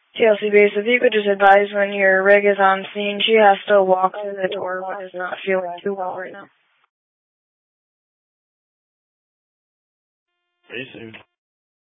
TLC base, if you could just advise when your rig is on scene, she has to walk through the door, but is not feeling too well right now. Very soon.